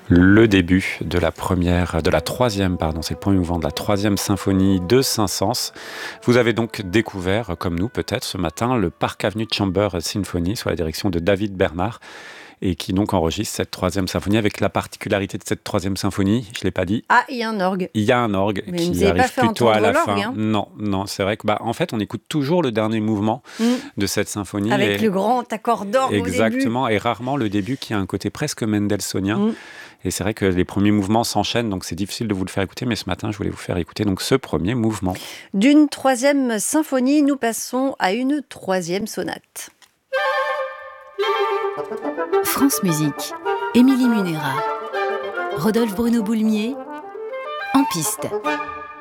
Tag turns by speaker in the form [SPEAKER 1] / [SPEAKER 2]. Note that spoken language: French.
[SPEAKER 1] Le début de la troisième, c'est le point mouvant de la troisième symphonie de Saint-Saëns. Vous avez donc découvert, comme nous peut-être ce matin, le Park Avenue Chamber Symphony sous la direction de David Bernard et qui donc enregistre cette troisième symphonie avec la particularité de cette troisième symphonie, je ne l'ai pas dit.
[SPEAKER 2] Ah, il y a un orgue.
[SPEAKER 1] Il y a un orgue
[SPEAKER 2] Mais
[SPEAKER 1] qui arrive plutôt à la fin.
[SPEAKER 2] Hein.
[SPEAKER 1] Non, c'est vrai que en fait, on écoute toujours le dernier mouvement de cette symphonie.
[SPEAKER 2] Avec le grand accord d'orgue au début.
[SPEAKER 1] Exactement, et rarement le début qui a un côté presque mendelssohnien. Et c'est vrai que les premiers mouvements s'enchaînent, donc c'est difficile de vous le faire écouter, mais ce matin, je voulais vous faire écouter donc ce premier mouvement.
[SPEAKER 2] D'une troisième symphonie, nous passons à une troisième sonate.
[SPEAKER 3] France Musique, Émilie Munera, Rodolphe Bruno Boulmier, En piste.